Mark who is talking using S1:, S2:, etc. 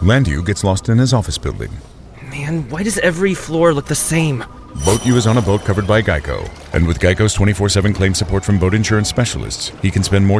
S1: Landu gets lost in his office building.
S2: Man, why does every floor look the same?
S1: Boat U is on a boat covered by Geico. And with Geico's 24/7 claim support from boat insurance specialists, he can spend more